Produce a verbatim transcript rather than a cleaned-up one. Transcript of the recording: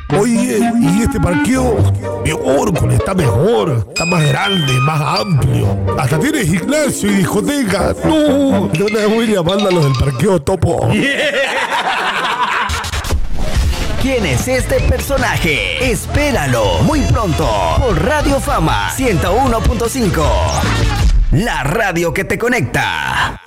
Oye, y este parqueo, mi Orcol está mejor, está más grande, más amplio. Hasta tiene gimnasio y discoteca. No, de una vez voy llamando a los del parqueo Topo. ¿Quién es este personaje? Espéralo muy pronto por Radio Fama ciento uno punto cinco. La radio que te conecta.